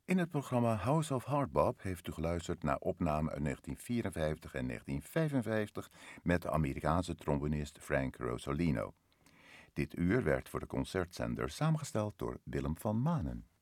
In het programma House of Hardbop heeft u geluisterd naar opnamen uit 1954 en 1955 met de Amerikaanse trombonist Frank Rosolino. Dit uur werd voor de concertzender samengesteld door Willem van Manen.